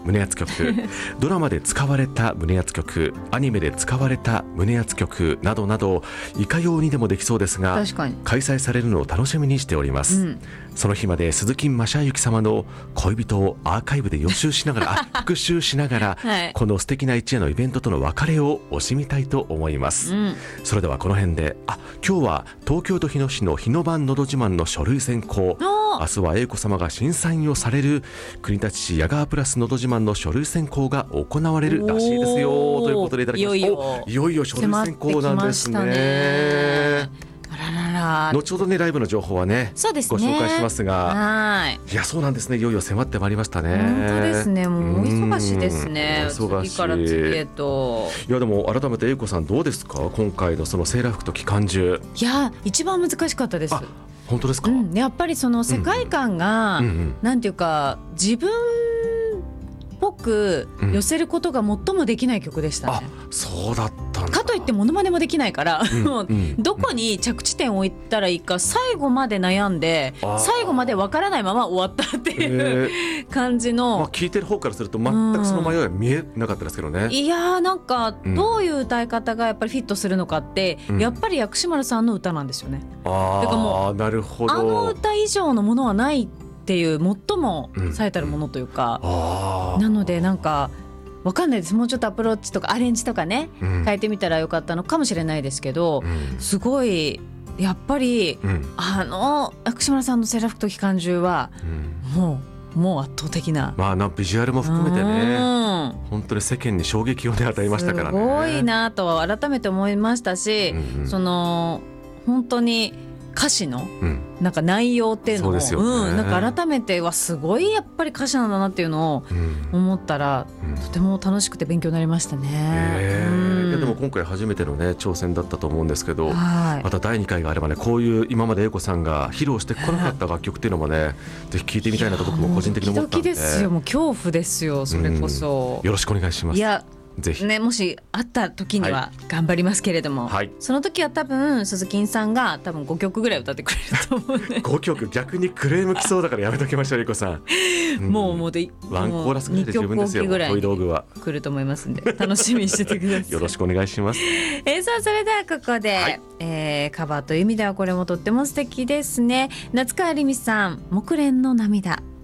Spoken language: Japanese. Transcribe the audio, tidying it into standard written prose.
胸熱曲ドラマで使われた胸熱曲、アニメで使われた胸熱曲などなど、いかようにでもできそうですが、 確かに開催されるのを楽しみにしております、その日まで鈴木雅之様の恋人をアーカイブで予習しながら復習しながら、 はい、 この素敵な一夜のイベントとの別れを惜しみたいと思います、それではこの辺で、今日は東京都日野市の日野版のど自慢の書類選考、明日は英子様が審査員をされる国立市ヤガープラスのど自慢の書類選考が行われるらしいですよ、ということでいただきました。いよいよ書類選考なんですね。後ほどねライブの情報はね、 そうですね、 ご紹介しますが、 はい、 いやそうなんですね、いよいよ迫ってまいりましたね。 本当ですね、もうお忙しいですね、 忙しい。 次から次へと。 いやでも改めて英子さんどうですか、今回のそのセーラー服と機関銃。 いや一番難しかったです。 本当ですか。 やっぱりその世界観が、なんていうか自分っぽく寄せることが最もできない曲でしたね。 そうだったんだ。 かといってモノマネもできないから、どこに着地点を置いたらいいか最後まで悩んで、最後までわからないまま終わったっていう感じの、 聞いてる方からすると全くその迷いは見えなかったですけどね。 いやなんかどういう歌い方がやっぱりフィットするのかって、やっぱり薬師丸さんの歌なんですよね。だからもうなるほど、 あの歌以上のものはないっていう最も最たるものというか、なのでなんかわかんないです、もうちょっとアプローチとかアレンジとかね、変えてみたらよかったのかもしれないですけど、すごいやっぱり、薬師丸さんのセーラー服と機関銃は、もう圧倒的な、 ビジュアルも含めてね、本当に世間に衝撃をね与えましたからね。 すごいなと改めて思いましたし、その本当に歌詞のなんか内容っていうのも、なんか改めてすごいやっぱり歌詞なんだなっていうのを思ったら、とても楽しくて勉強になりましたね。 いやでも今回初めてのね挑戦だったと思うんですけど、また第2回があればね、こういう今まで英子さんが披露してこなかった楽曲っていうのもね、ぜひ聴いてみたいなと僕も個人的に思ったんで。 ドキドキですよ、もう恐怖ですよ、それこそ。 よろしくお願いします。 いやぜひね、もし会った時には頑張りますけれども、その時は多分鈴木さんが多分5曲ぐらい歌ってくれると思うね。 5曲逆にクレームきそうだからやめときましょう、英子さん。 もうでワンコーラスぐらいで十分ですよ。 2曲ぐらい道具は来ると思いますんで楽しみにしててください。 よろしくお願いします。 さあそれではここで、カバーという意味ではこれもとっても素敵ですね。夏川りみさん、木蓮の涙。